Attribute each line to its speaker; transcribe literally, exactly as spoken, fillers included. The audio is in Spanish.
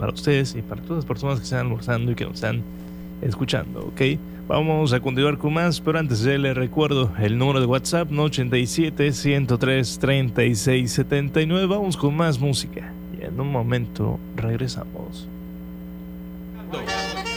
Speaker 1: para ustedes y para todas las personas que están almorzando y que nos están escuchando, ¿ok? Vamos a continuar con más, pero antes ya les recuerdo el número de WhatsApp, no ochenta y siete, ciento tres, treinta y seis, setenta y nueve. Vamos con más música y en un momento regresamos.